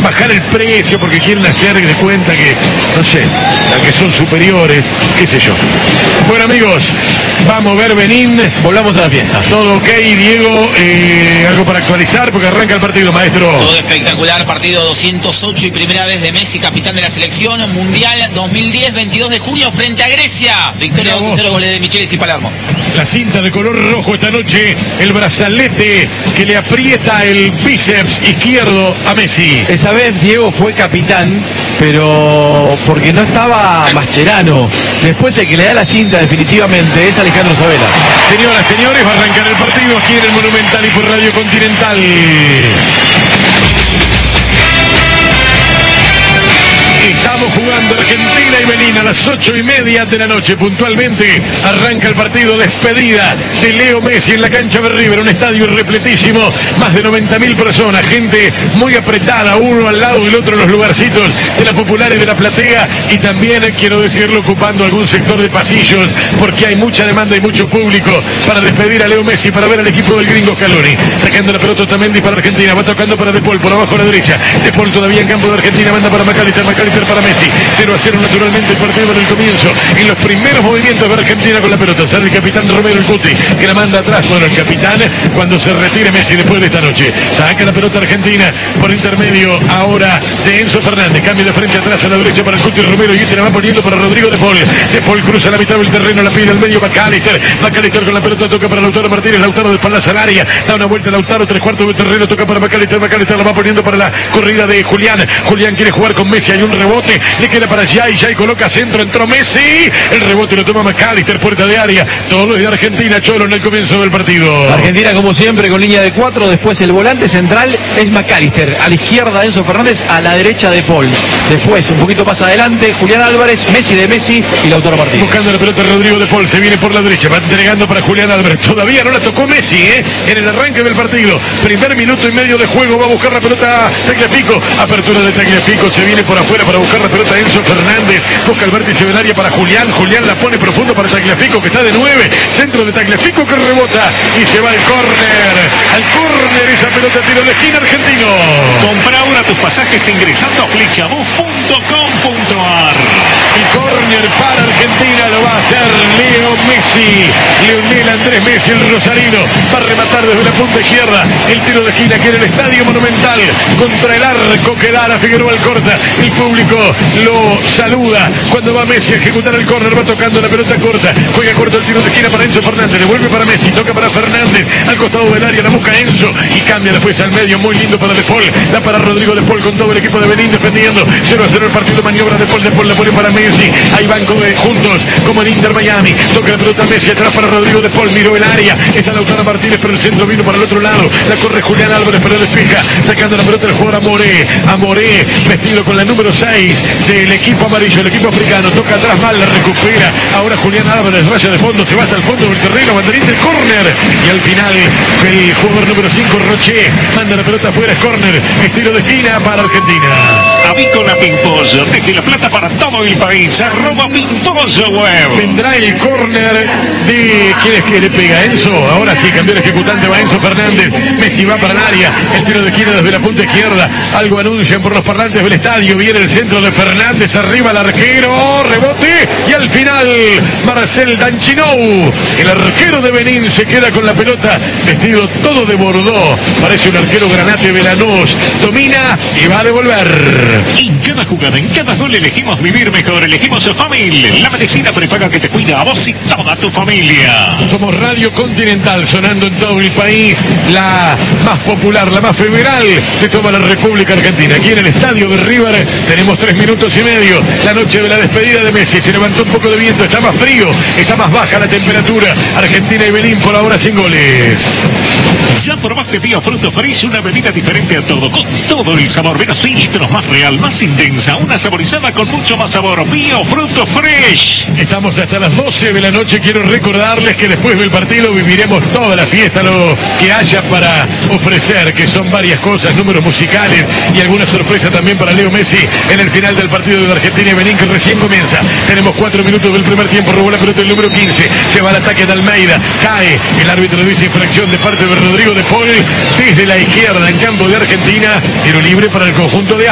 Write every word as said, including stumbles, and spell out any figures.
bajar el precio porque quieren hacer de cuenta que, no sé, que son superiores, qué sé yo. Bueno, amigos, vamos a ver Benín. Volvamos a la fiesta. Todo ok, Diego, eh, algo para actualizar porque arranca el partido, maestro. Todo espectacular, partido doscientos ocho y primera vez de Messi, capitán de la selección mundial dos mil diez, veintidós de junio frente a Grecia. Victoria dos a cero, goles de Michelis y Palermo. La cinta de color rojo esta noche, el brazalete que le aprieta el bíceps izquierdo a Messi. Esa vez Diego fue capitán, pero porque no estaba Mascherano. Después el que le da la cinta definitivamente es Alejandro Sabela. Señoras, señores, va a arrancar el partido aquí en el Monumental y por Radio Continental. Estamos jugando Argentina y Benín a las ocho y media de la noche. Puntualmente arranca el partido despedida de Leo Messi en la cancha de River, un estadio repletísimo, más de noventa mil personas, gente muy apretada, uno al lado del otro en los lugarcitos de la Popular y de la Platea, y también, quiero decirlo, ocupando algún sector de pasillos, porque hay mucha demanda y mucho público para despedir a Leo Messi, para ver al equipo del gringo Scaloni. Sacando la pelota Otamendi para Argentina, va tocando para De Paul, por abajo a la derecha. De Paul todavía en campo de Argentina, manda para McAllister, McAllister para Messi, cero a cero naturalmente el partido en el comienzo, en los primeros movimientos de Argentina con la pelota, sale el capitán Romero el Cuti, que la manda atrás, bueno, el capitán, cuando se retire Messi después de esta noche, saca la pelota Argentina, por intermedio ahora de Enzo Fernández, cambio de frente atrás a la derecha para el Cuti Romero, y este la va poniendo para Rodrigo De Paul, De Paul cruza la mitad del terreno, la pide al medio McAllister, McAllister con la pelota, toca para Lautaro Martínez, Lautaro de espaldas al área, da una vuelta Lautaro, tres cuartos de terreno, toca para McAllister, McAllister la va poniendo para la corrida de Julián, Julián quiere jugar con Messi, hay un rebote, le queda para Jai, Jai coloca centro, entró Messi, el rebote lo toma McAllister, puerta de área, todo de Argentina, Cholo en el comienzo del partido. Argentina como siempre con línea de cuatro, después el volante central es McAllister, a la izquierda Enzo Fernández, a la derecha De Paul, después un poquito más adelante Julián Álvarez, Messi de Messi y Lautaro Martínez. Buscando la pelota Rodrigo De Paul, se viene por la derecha, va entregando para Julián Álvarez, todavía no la tocó Messi, ¿eh? En el arranque del partido, primer minuto y medio de juego, va a buscar la pelota Tagliafico, apertura de Tagliafico, se viene por afuera para buscar la pelota Enzo Fernández, busca el vértice del área para Julián, Julián la pone profundo para Tagliafico, que está de nueve, centro de Tagliafico que rebota y se va al córner, al córner esa pelota, tiro de esquina argentino. Compra ahora tus pasajes ingresando a flechabus punto com punto ar. Y córner para Argentina lo va a hacer Leo Messi, Lionel Andrés Messi, el rosarino, va a rematar desde la punta izquierda, el tiro de esquina que en el Estadio Monumental, contra el arco que Lara Figueroa el corta, el público lo saluda cuando va Messi a ejecutar el córner, va tocando la pelota corta, juega corto el tiro de esquina para Enzo Fernández, devuelve para Messi, toca para Fernández, al costado del área, la busca Enzo y cambia después al medio, muy lindo para De Paul, da para Rodrigo De Paul con todo el equipo de Benín defendiendo, cero a cero el partido, maniobra De Paul, De Paul la pone para Messi, ahí van como, eh, juntos como en Inter Miami, toca la pelota Messi, atrás para Rodrigo De Paul, miró el área, está Lautaro Martínez, pero el centro vino para el otro lado, la corre Julián Álvarez, pero despeja, sacando la pelota el jugador Amoré, Amoré, vestido con la número seis del equipo amarillo, el equipo africano, toca atrás mal, la recupera, ahora Julián Álvarez, raya de fondo, se va hasta el fondo del terreno, banderín del córner, y al final el jugador número cinco, Roché, manda la pelota afuera, es córner, estilo de esquina para Argentina. Avícola Pimpollo, desde La Plata para todo el país, arroba Pimpollo Web. Vendrá el córner de... ¿Quién es que le pega? Enzo, ahora sí, cambió el ejecutante, va Enzo Fernández, Messi va para el área, el tiro de esquina desde la punta izquierda, algo anuncian por los parlantes del estadio, viene el centro de Fernández, arriba el arquero, rebote, y al final Marcel Danchinou, el arquero de Benín, se queda con la pelota, vestido todo de bordó, parece un arquero granate Belanús, domina y va a devolver. En cada jugada, en cada gol elegimos vivir mejor, elegimos Famil, la medicina prepaga que te cuida a vos y toda tu familia. Somos Radio Continental, sonando en todo el país, la más popular, la más federal de toda la República Argentina. Aquí en el estadio de River tenemos tres minutos y medio, la noche de la despedida de Messi, se levantó un poco de viento, está más frío, está más baja la temperatura, Argentina y Benín por ahora sin goles. Ya probaste Bio Fruto Fresh, una bebida diferente a todo, con todo el sabor, menos filtros, más real, más intensa, una saborizada con mucho más sabor. Bio Fruto Fresh. Estamos hasta las doce de la noche, quiero recordarles que después del partido viviremos toda la fiesta, lo que haya para ofrecer, que son varias cosas, números musicales y alguna sorpresa también para Leo Messi en el final del partido de Argentina y Benín, que recién comienza. Tenemos cuatro minutos del primer tiempo, robó la pelota el número quince, se va al ataque de Almeida, cae, el árbitro dice infracción de parte de Rodrigo De Paul desde la izquierda en campo de Argentina, tiro libre para el conjunto de